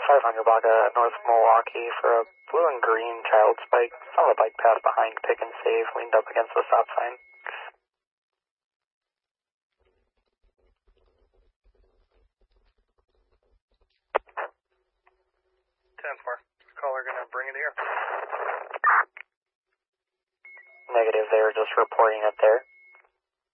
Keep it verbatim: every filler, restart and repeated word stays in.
five hundred block at North Milwaukee for a blue and green child bike. Saw the bike path behind, pick and save, leaned up against the stop sign. ten four. Caller gonna bring it here. Negative, they were just reporting it there.